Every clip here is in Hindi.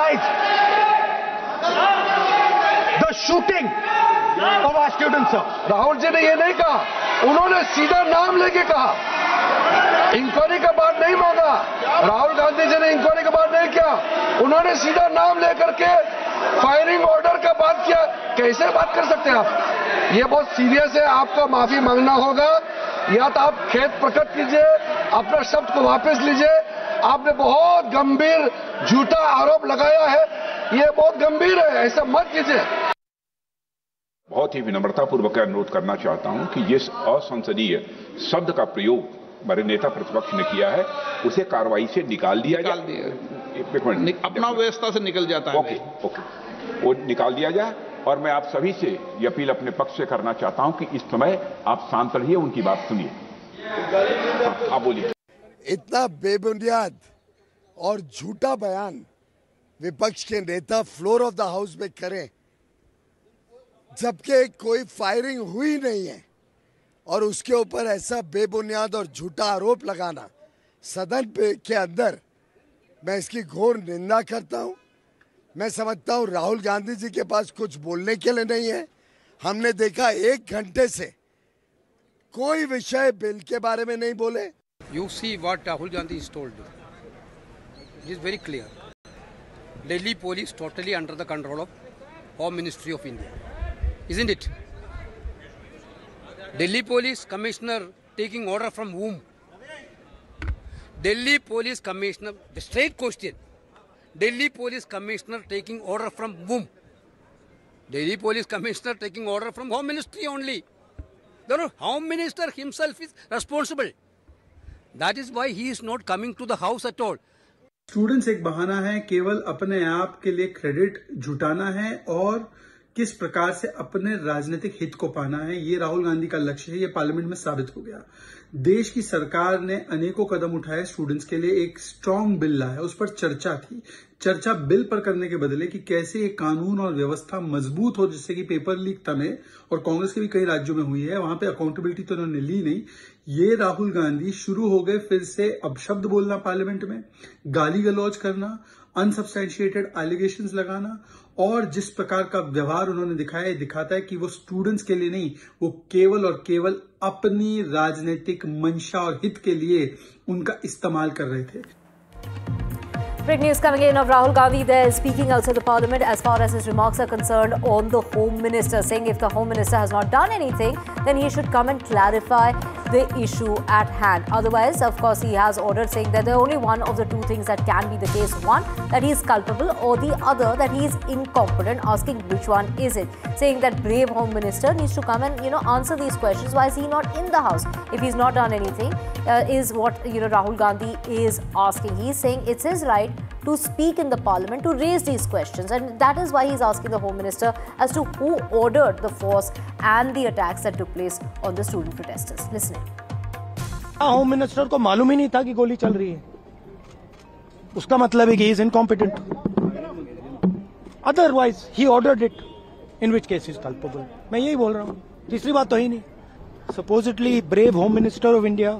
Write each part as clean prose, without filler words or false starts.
normalize the shooting of our students, sir. Rahul ji ने ये नहीं कहा, उन्होंने सीधा नाम लेके कहा, इंक्वायरी का बात नहीं मांगा। राहुल गांधी जी ने इंक्वायरी का बात नहीं किया, उन्होंने सीधा नाम लेकर के फायरिंग ऑर्डर का बात किया। कैसे बात कर सकते हैं आप? ये बहुत सीरियस है, आपको माफी मांगना होगा, या तो आप खेद प्रकट कीजिए, अपना शब्द को वापस लीजिए। आपने बहुत गंभीर झूठा आरोप लगाया है, ये बहुत गंभीर है, ऐसा मत कीजिए। बहुत ही विनम्रतापूर्वक अनुरोध करना चाहता हूं कि जिस असंसदीय शब्द का प्रयोग हमारे नेता प्रतिपक्ष ने किया है, उसे कार्रवाई से निकाल दिया जाए। अपना व्यवस्था से निकल जाता है। ओके, वो निकाल दिया जाए। और मैं आप सभी से ये अपील अपने पक्ष से करना चाहता हूं कि इस समय आप शांत रहिए, उनकी बात सुनिए। आप बोलिए। इतना बेबुनियाद और झूठा बयान विपक्ष के नेता फ्लोर ऑफ द हाउस में करें, जबकि कोई फायरिंग हुई नहीं है, और उसके ऊपर ऐसा बेबुनियाद और झूठा आरोप लगाना सदन के अंदर, मैं इसकी घोर निंदा करता हूं। मैं समझता हूं राहुल गांधी जी के पास कुछ बोलने के लिए नहीं है। हमने देखा 1 घंटे से कोई विषय बिल के बारे में नहीं बोले। You see what Rahul Gandhi is told. It is very clear. Delhi police totally under the control of Home Ministry of India, isn't it? Delhi police commissioner taking order from whom? Delhi police commissioner, the straight question. Delhi police commissioner taking order from whom? Delhi police commissioner taking order from Home Ministry only. The Home Minister himself is responsible. That is why he is not coming to the house at all. Students एक बहाना है, केवल अपने आप के लिए क्रेडिट जुटाना है और किस प्रकार से अपने राजनीतिक हित को पाना है, ये राहुल गांधी का लक्ष्य है। ये पार्लियामेंट में साबित हो गया। देश की सरकार ने अनेकों कदम उठाए स्टूडेंट्स के लिए, एक स्ट्रांग बिल लाया, उस पर चर्चा थी। चर्चा बिल पर करने के बदले कि कैसे एक कानून और व्यवस्था मजबूत हो, जिससे कि पेपर लीक तने, और कांग्रेस के भी कई राज्यों में हुई है, वहां पे अकाउंटेबिलिटी तो उन्होंने ली नहीं। ये राहुल गांधी शुरू हो गए फिर से अब शब्द बोलना पार्लियामेंट में, गाली गलौज करना, अनसब्सटेंशिएटेड एलिगेशंस लगाना, और जिस प्रकार का व्यवहार उन्होंने दिखाया, दिखाता है कि वो स्टूडेंट्स के लिए नहीं, वो केवल और केवल अपनी राजनीतिक मंशा और हित के लिए उनका इस्तेमाल कर रहे थे। Big news coming in of Rahul Gandhi there speaking outside the parliament as far as his remarks are concerned on the Home Minister, saying if the Home Minister has not done anything, then he should come and clarify the issue at hand. Otherwise, of course, he has ordered saying that there are only one of the two things that can be the case. One, that he is culpable, or the other, that he is incompetent, asking which one is it. Saying that brave Home Minister needs to come and, answer these questions. Why is he not in the house? If he's not done anything, is what, Rahul Gandhi is asking. He is saying it's his right to speak in the parliament, to raise these questions, and that is why he's asking the Home Minister as to who ordered the force and the attacks that took place on the student protesters. Listen. Home minister को मालूम ही नहीं था कि गोली चल रही है, उसका मतलब है कि he is incompetent. Otherwise he ordered it, in which case is culpable. मैं यही बोल रहा हूँ, तीसरी बात तो ही नहीं। Supposedly brave home minister of India,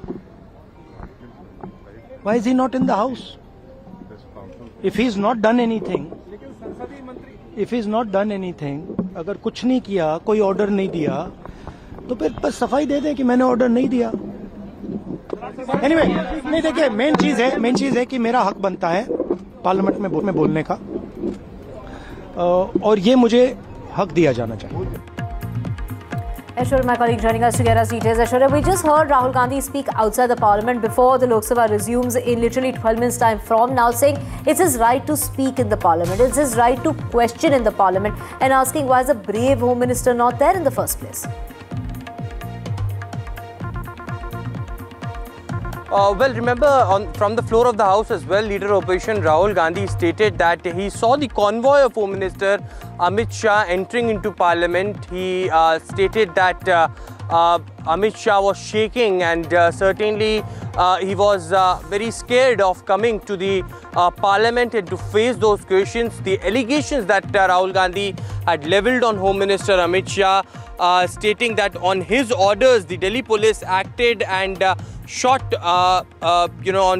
why is he not in the house? If he's not done anything, अगर कुछ नहीं किया, कोई ऑर्डर नहीं दिया, तो फिर बस सफाई दे दे कि मैंने ऑर्डर नहीं दिया। Anyway, नहीं, देखिए मेन चीज है कि मेरा हक बनता है पार्लियामेंट में बोलने का, और ये मुझे हक दिया जाना चाहिए। Aishwarya, my colleague, joining us to get us details. Aishwarya, we just heard Rahul Gandhi speak outside the parliament before the Lok Sabha resumes in literally 12 minutes time from now, saying it's his right to speak in the parliament, it's his right to question in the parliament, and asking why is a brave home minister not there in the first place? Well, remember, from the floor of the House as well, Leader of Opposition Rahul Gandhi stated that he saw the convoy of Home Minister Amit Shah entering into Parliament. He stated that Amit Shah was shaking, and certainly he was very scared of coming to the Parliament and to face those questions. The allegations that Rahul Gandhi had levelled on Home Minister Amit Shah, stating that on his orders the Delhi police acted and shot on